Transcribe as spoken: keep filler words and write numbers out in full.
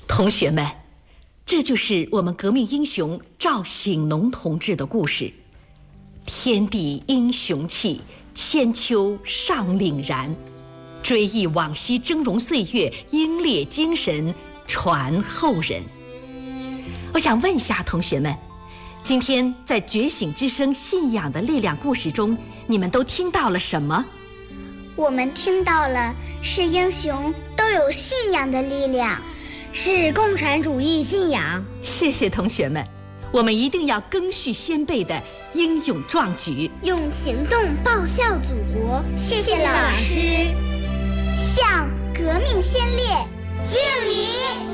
同学们，这就是我们革命英雄赵醒农同志的故事。天地英雄气，千秋尚凛然。追忆往昔峥嵘岁月，英烈精神传后人。我想问一下同学们，今天在觉醒之声信仰的力量故事中，你们都听到了什么？ 我们听到了是英雄都有信仰的力量， 是共产主义信仰。 谢谢同学们，我们一定要赓续先辈的英勇壮举， 用行动报效祖国。 谢谢老师，向革命先烈敬礼。